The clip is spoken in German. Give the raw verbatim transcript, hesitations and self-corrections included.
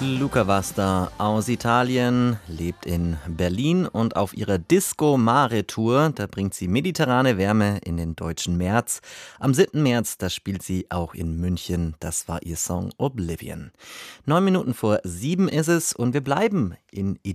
Luca Vasta aus Italien, lebt in Berlin und auf ihrer Disco Mare Tour, da bringt sie mediterrane Wärme in den deutschen März. Am siebten März, da spielt sie auch in München, das war ihr Song Oblivion. Neun Minuten vor sieben ist es und wir bleiben in Italien.